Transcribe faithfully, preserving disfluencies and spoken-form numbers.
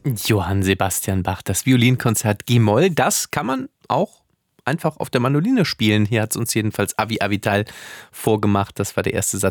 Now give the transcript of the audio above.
Johann Sebastian Bach, das Violinkonzert G-Moll, das kann man auch einfach auf der Mandoline spielen. Hier hat es uns jedenfalls Avi Avital vorgemacht. Das war der erste Satz